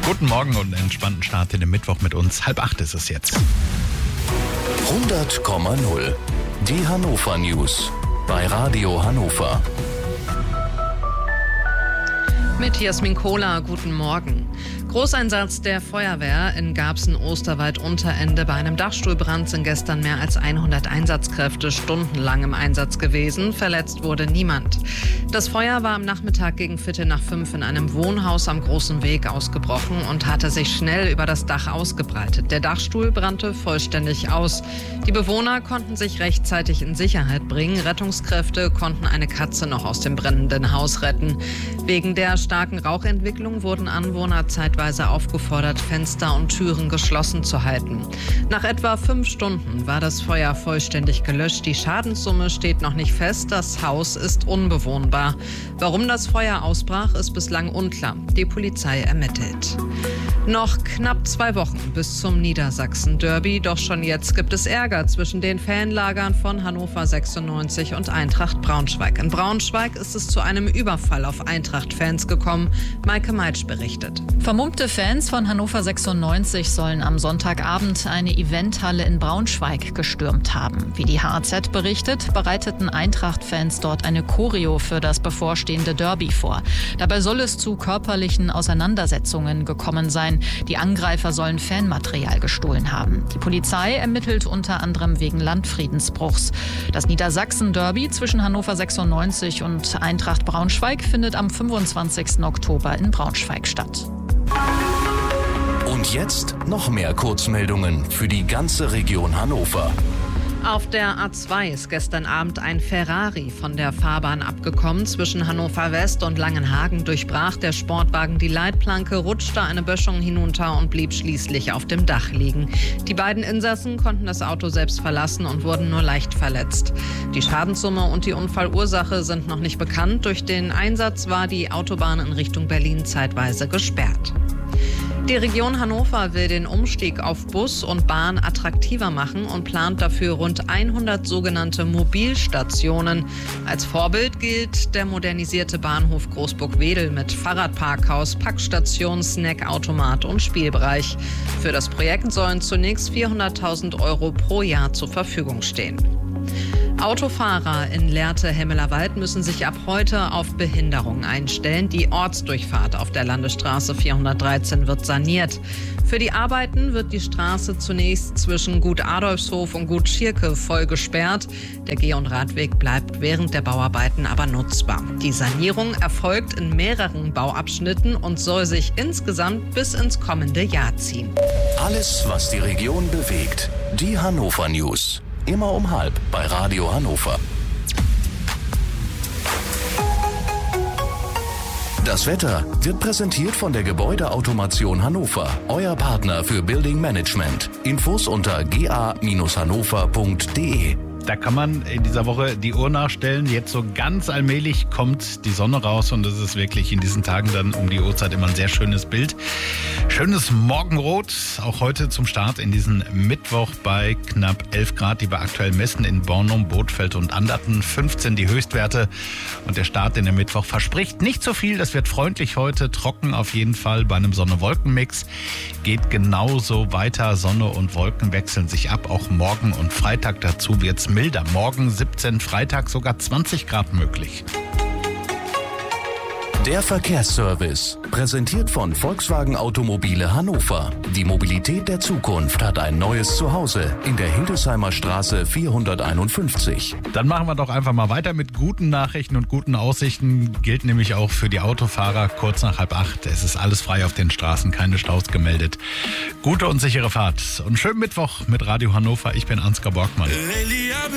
Guten Morgen und einen entspannten Start in den Mittwoch mit uns. 7:30 ist es jetzt. 100,0. Die Hannover News bei Radio Hannover. Mit Jasmin Kohler, guten Morgen. Großeinsatz der Feuerwehr in Garbsen-Osterwald-Unterende. Bei einem Dachstuhlbrand sind gestern mehr als 100 Einsatzkräfte stundenlang im Einsatz gewesen. Verletzt wurde niemand. Das Feuer war am Nachmittag gegen 4:45 in einem Wohnhaus am Großen Weg ausgebrochen und hatte sich schnell über das Dach ausgebreitet. Der Dachstuhl brannte vollständig aus. Die Bewohner konnten sich rechtzeitig in Sicherheit bringen. Rettungskräfte konnten eine Katze noch aus dem brennenden Haus retten. Wegen der starken Rauchentwicklung wurden Anwohner zeitweise aufgefordert, Fenster und Türen geschlossen zu halten. Nach etwa 5 Stunden war das Feuer vollständig gelöscht. Die Schadenssumme steht noch nicht fest. Das Haus ist unbewohnbar. Warum das Feuer ausbrach, ist bislang unklar. Die Polizei ermittelt. Noch knapp 2 Wochen bis zum Niedersachsen-Derby. Doch schon jetzt gibt es Ärger zwischen den Fanlagern von Hannover 96 und Eintracht Braunschweig. In Braunschweig ist es zu einem Überfall auf Eintracht-Fans gekommen. Maike Meitsch berichtet. Vermummte Fans von Hannover 96 sollen am Sonntagabend eine Eventhalle in Braunschweig gestürmt haben. Wie die HAZ berichtet, bereiteten Eintracht-Fans dort eine Choreo für das bevorstehende Derby vor. Dabei soll es zu körperlichen Auseinandersetzungen gekommen sein. Die Angreifer sollen Fanmaterial gestohlen haben. Die Polizei ermittelt unter anderem wegen Landfriedensbruchs. Das Niedersachsen-Derby zwischen Hannover 96 und Eintracht Braunschweig findet am 25. Oktober in Braunschweig statt. Und jetzt noch mehr Kurzmeldungen für die ganze Region Hannover. Auf der A2 ist gestern Abend ein Ferrari von der Fahrbahn abgekommen. Zwischen Hannover West und Langenhagen durchbrach der Sportwagen die Leitplanke, rutschte eine Böschung hinunter und blieb schließlich auf dem Dach liegen. Die beiden Insassen konnten das Auto selbst verlassen und wurden nur leicht verletzt. Die Schadenssumme und die Unfallursache sind noch nicht bekannt. Durch den Einsatz war die Autobahn in Richtung Berlin zeitweise gesperrt. Die Region Hannover will den Umstieg auf Bus und Bahn attraktiver machen und plant dafür rund 100 sogenannte Mobilstationen. Als Vorbild gilt der modernisierte Bahnhof Großburg-Wedel mit Fahrradparkhaus, Packstation, Snackautomat und Spielbereich. Für das Projekt sollen zunächst 400.000 € pro Jahr zur Verfügung stehen. Autofahrer in Lehrte-Hemmelerwald müssen sich ab heute auf Behinderung einstellen. Die Ortsdurchfahrt auf der Landesstraße 413 wird saniert. Für die Arbeiten wird die Straße zunächst zwischen Gut Adolfshof und Gut Schierke voll gesperrt. Der Geh- und Radweg bleibt während der Bauarbeiten aber nutzbar. Die Sanierung erfolgt in mehreren Bauabschnitten und soll sich insgesamt bis ins kommende Jahr ziehen. Alles, was die Region bewegt. Die Hannover News. Immer um 12:30 bei Radio Hannover. Das Wetter wird präsentiert von der Gebäudeautomation Hannover, euer Partner für Building Management. Infos unter ga-hannover.de. Da kann man in dieser Woche die Uhr nachstellen. Jetzt so ganz allmählich kommt die Sonne raus und das ist wirklich in diesen Tagen dann um die Uhrzeit immer ein sehr schönes Bild. Schönes Morgenrot, auch heute zum Start in diesen Mittwoch bei knapp 11 Grad, die wir aktuell messen in Bornum, Bothfeld und Anderten. 15 die Höchstwerte und der Start in den Mittwoch verspricht nicht so viel. Das wird freundlich heute, trocken auf jeden Fall bei einem Sonne-Wolken-Mix. Geht genauso weiter, Sonne und Wolken wechseln sich ab, auch morgen und Freitag dazu wird's milder. Morgen 17, Freitag sogar 20 Grad möglich. Der Verkehrsservice, präsentiert von Volkswagen Automobile Hannover. Die Mobilität der Zukunft hat ein neues Zuhause in der Hildesheimer Straße 451. Dann machen wir doch einfach mal weiter mit guten Nachrichten und guten Aussichten. Gilt nämlich auch für die Autofahrer kurz nach 7:30. Es ist alles frei auf den Straßen, keine Staus gemeldet. Gute und sichere Fahrt und schönen Mittwoch mit Radio Hannover. Ich bin Ansgar Borgmann.